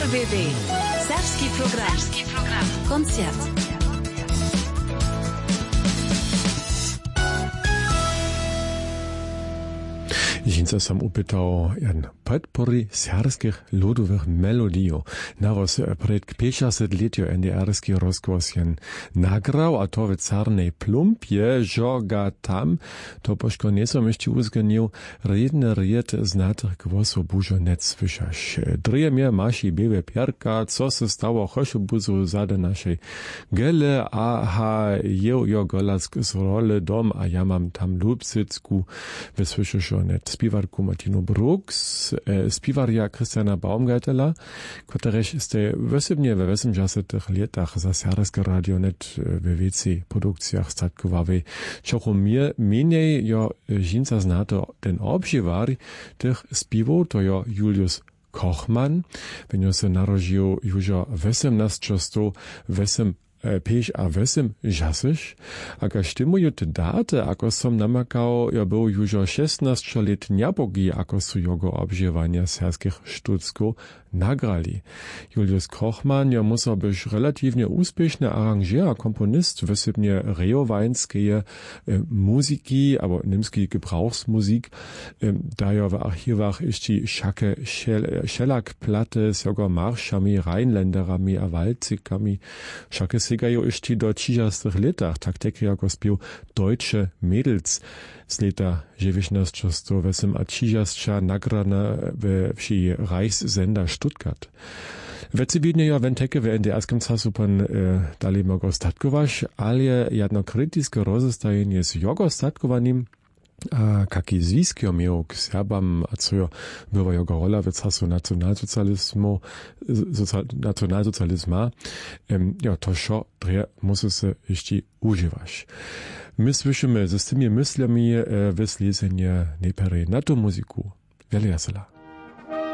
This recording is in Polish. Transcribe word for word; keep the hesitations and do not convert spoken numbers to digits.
R W D. Serbski program. Serbski program. Koncert. Jinca sam upytał jan podpory serbskich ludowych melodijów. Naraz pred pięćdziesiąt letio N D R-ski rozgłos jan nagrał, a to w Czarnej Plumpie, że ga tam, to poszko nie są jeszcze uzganił, redny riet znatych głosów bużo net słyszać. Dreje mnie maši bebe pierka, co se stało choszu buzu zade naszej gele, aha, jeł jo golack z role dom, a ja mam tam lubsycku, wysłyszysz o net. Spiwarku Martino Brooks, e, spiwarja Christiana Baumgartela, kotreś ste wysybnie we osemdziesiątych latach za serbskie radio net w W C produkcjach statkowawej. Czocho mnie mniej jo jinca znato ten obżywar tych spiwów, to jo Julius Kochman, wenn se narodził już osiemnaście wesem pięć a wesem jasyś, a ka štimuju te date, ako som namakał, ja był już szesnaście lat niabogi, ako su jego obżywania serskich sztucków nagrali. Julius Kochman, ja musał być relatywnie uspieszny aranżer, a komponist wysybnie rejowańskie e, muzyki, albo niemski Gebrauchsmusik, e, da ja w archiwach jeszcze szake Schellack-Platte z jego marszami, Rheinländerami a waldzykami, szake segają jeszcze do trzydziestych latach, tak tak jak spił Deutsche Mädels z lata dziewięćdziesiątego ósmego a trzydziestka nagrana w wsi Reichssender Stuttgart. Wecywiednie ja wenteke w N D R-skim czasu pan e, dalej mogą statkować, ale jedno krytyczne rozestajenie z jego statkowaniem, a kaki zwiskio miał k Serbam, a co była jego rola w czasu nacjonalsocjalizmu, socal, nacjonalsocjalizma, um, ja to szo dreje musi się jeszcze używać. My słyszymy z tymi myślami e, wyslezenie nejperej na tą muzyku. Wiele jasela.